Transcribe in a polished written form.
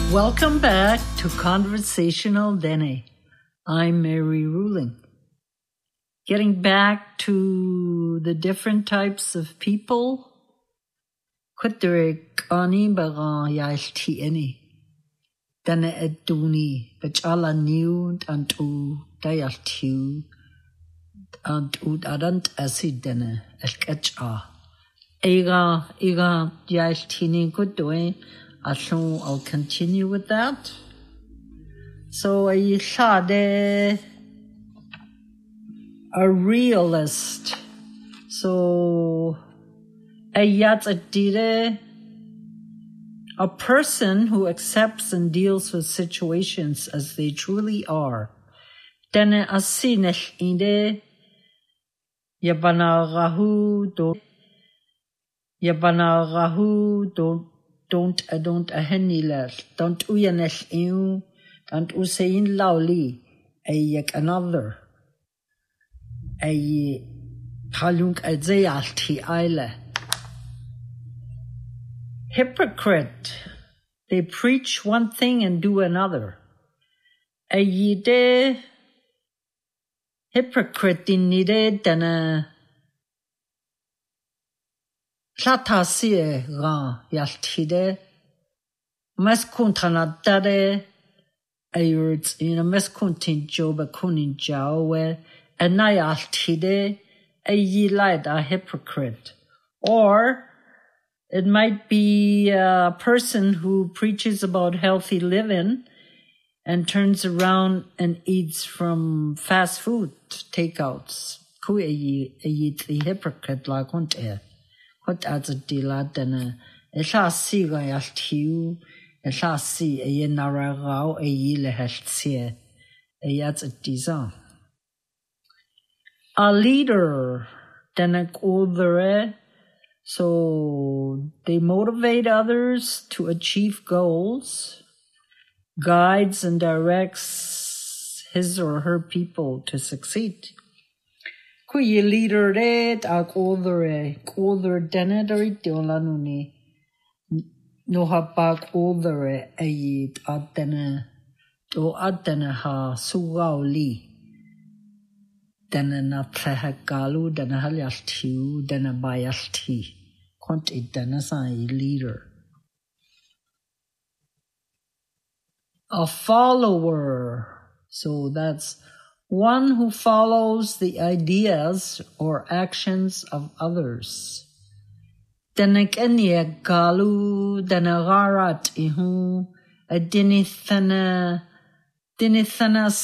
Welcome back to Conversational Dene. I'm Mary Ruling. Getting back to the different types of people. Kudrik ani baga yalti eni. Dana eduni bachala new antu dayaltiu antu adant acid dana elkacha. Iga yaltini kudwe. I'll continue with that. So a realist. So a person who accepts and deals with situations as they truly are. Dene asinel inde yabanarahu don't ahenilel, don't uyanel iu, don't usein lauli, yek another, talung azeyalti aile. Hypocrite, they preach one thing and do another. Yide hypocrite dinide dana Platasie ra yaltide meskuntana dade ayurts in a meskuntin joba kunin jawe and nayaltide a yilide a hypocrite. Or it might be a person who preaches about healthy living and turns around and eats from fast food takeouts. Ku a hypocrite like hunte. What adds a diladana? A shasi gayaltiu, a shasi a yenaragao a yile heltsie, a yats a disa. A leader, then a so they motivate others to achieve goals, guides and directs his or her people to succeed. Kuyi leader red older denedari diolanuni no habak older ayid adena do adena ha sugauli dena na plehagalu dena halyaltiu dena bayalti kont it dena sai leader. A follower, so that's one who follows the ideas or actions of others. Denekenya galu denagarat ihu a dinithana